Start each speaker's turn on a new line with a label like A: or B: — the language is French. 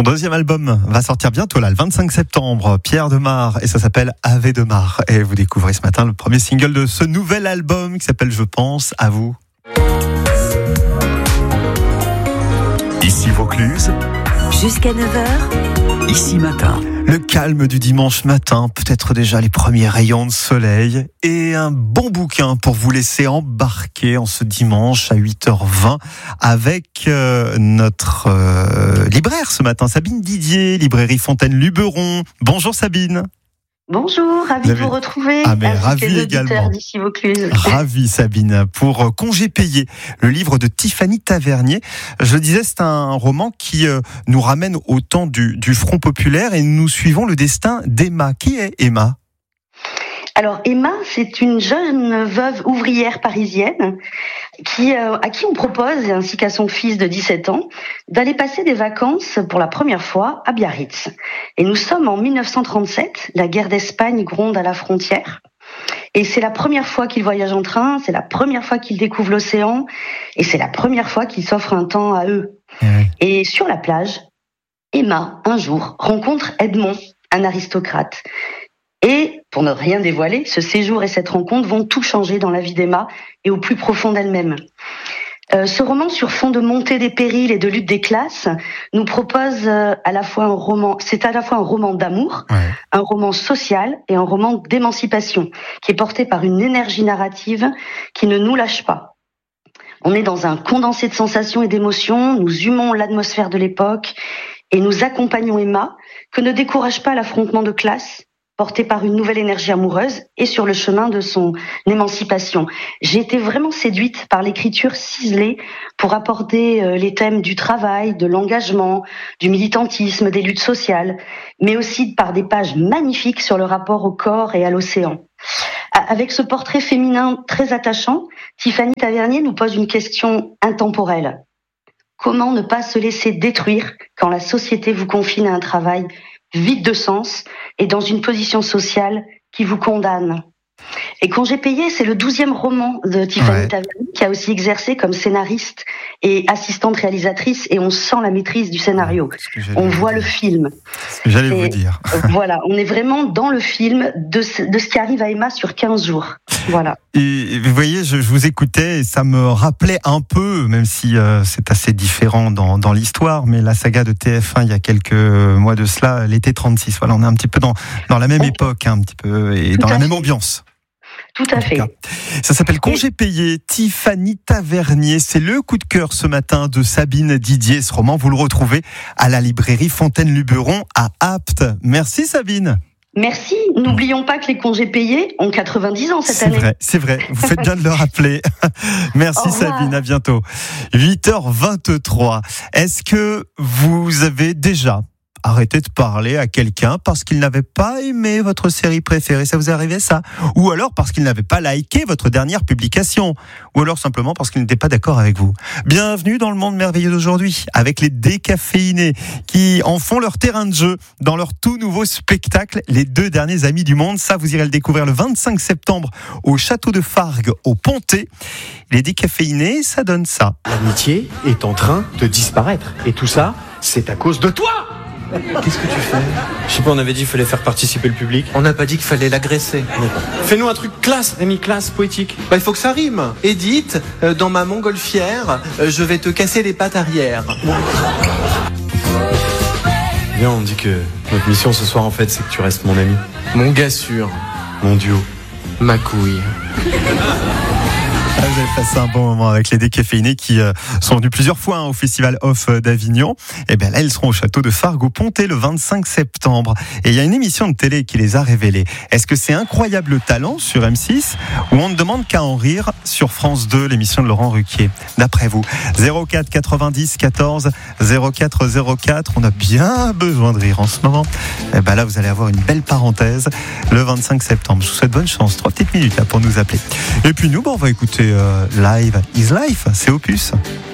A: deuxième album va sortir bientôt, là, le 25 septembre. Pierre Demar, et ça s'appelle Ave Demar. Et vous découvrez ce matin le premier single de ce nouvel album qui s'appelle Je pense à vous. Ici Vaucluse.
B: Jusqu'à 9h.
C: Ici Matin.
A: Le calme du dimanche matin, peut-être déjà les premiers rayons de soleil et un bon bouquin pour vous laisser embarquer en ce dimanche à 8h20 avec notre libraire ce matin, Sabine Didier, librairie Fontaine-Luberon. Bonjour Sabine.
D: Bonjour, ravi de vous retrouver.
A: Ah mais
D: ravi
A: les également.
D: D'ici Vaucluse.
A: Ravi Sabine. Pour Congé payé, le livre de Tiffany Tavernier. Je le disais, c'est un roman qui nous ramène au temps du Front populaire et nous suivons le destin d'Emma. Qui est Emma ?
D: Alors Emma, c'est une jeune veuve ouvrière parisienne à qui on propose, ainsi qu'à son fils de 17 ans, d'aller passer des vacances pour la première fois à Biarritz. Et nous sommes en 1937, la guerre d'Espagne gronde à la frontière. Et c'est la première fois qu'il voyage en train, c'est la première fois qu'il découvre l'océan, et c'est la première fois qu'il s'offre un temps à eux. Et sur la plage, Emma, un jour, rencontre Edmond, un aristocrate. Et, pour ne rien dévoiler, ce séjour et cette rencontre vont tout changer dans la vie d'Emma et au plus profond d'elle-même. Ce roman, sur fond de montée des périls et de lutte des classes, nous propose à la fois un roman d'amour, un roman social et un roman d'émancipation, qui est porté par une énergie narrative qui ne nous lâche pas. On est dans un condensé de sensations et d'émotions, nous humons l'atmosphère de l'époque et nous accompagnons Emma, que ne décourage pas l'affrontement de classe, porté par une nouvelle énergie amoureuse et sur le chemin de son émancipation. J'ai été vraiment séduite par l'écriture ciselée pour aborder les thèmes du travail, de l'engagement, du militantisme, des luttes sociales, mais aussi par des pages magnifiques sur le rapport au corps et à l'océan. Avec ce portrait féminin très attachant, Tiffany Tavernier nous pose une question intemporelle. Comment ne pas se laisser détruire quand la société vous confine à un travail vide de sens et dans une position sociale qui vous condamne. Et Congé payé, c'est le 12e roman de Tiffany Tavernier, qui a aussi exercé comme scénariste et assistante réalisatrice, et on sent la maîtrise du scénario. On voit le film.
A: J'allais vous dire.
D: Voilà, on est vraiment dans le film de ce qui arrive à Emma sur 15 jours. Voilà.
A: Et vous voyez, je vous écoutais et ça me rappelait un peu, même si c'est assez différent dans l'histoire, mais la saga de TF1 il y a quelques mois de cela, l'été 36. Voilà, on est un petit peu dans la même époque, un petit peu, et dans la même ambiance.
D: Tout à fait.
A: Ça s'appelle Congé payé, Tiffany Tavernier. C'est le coup de cœur ce matin de Sabine Didier. Ce roman, vous le retrouvez à la librairie Fontaine-Luberon à Apt. Merci Sabine.
D: Merci. N'oublions pas que les congés payés ont 90 ans cette année.
A: C'est vrai. Vous faites bien de le rappeler. Merci Sabine, à bientôt. 8h23. Est-ce que vous avez déjà arrêté de parler à quelqu'un parce qu'il n'avait pas aimé votre série préférée? Ça vous est arrivé ça? Ou alors parce qu'il n'avait pas liké votre dernière publication? Ou alors simplement parce qu'il n'était pas d'accord avec vous? Bienvenue dans le monde merveilleux d'aujourd'hui avec les décaféinés qui en font leur terrain de jeu dans leur tout nouveau spectacle Les deux derniers amis du monde. Ça, vous irez le découvrir le 25 septembre au château de Fargues au Pontet. Les décaféinés, ça donne ça.
E: L'amitié est en train de disparaître. Et tout ça, c'est à cause de toi! Qu'est-ce que tu fais?
F: Je sais pas, on avait dit qu'il fallait faire participer le public.
E: On n'a pas dit qu'il fallait l'agresser. Fais-nous un truc classe, Rémi, classe, poétique. Il faut que ça rime. Edith, dans ma montgolfière, je vais te casser les pattes arrière.
F: Bien, on dit que notre mission ce soir, en fait, c'est que tu restes mon ami.
E: Mon gars sûr,
F: Mon duo.
E: ma couille.
A: Vous avez passé un bon moment avec les décaféinés qui sont venus plusieurs fois au Festival Off d'Avignon. Et bien là, ils seront au château de Fargues au Pontet le 25 septembre. Et il y a une émission de télé qui les a révélés. Est-ce que c'est Incroyable Talent sur M6 ou On ne demande qu'à en rire sur France 2, l'émission de Laurent Ruquier? D'après vous, 04 90 14 04 04. On a bien besoin de rire en ce moment. Et ben là, vous allez avoir une belle parenthèse le 25 septembre. Je vous souhaite bonne chance. 3 petites minutes là pour nous appeler. Et puis nous, on va écouter Live is Life, c'est Opus.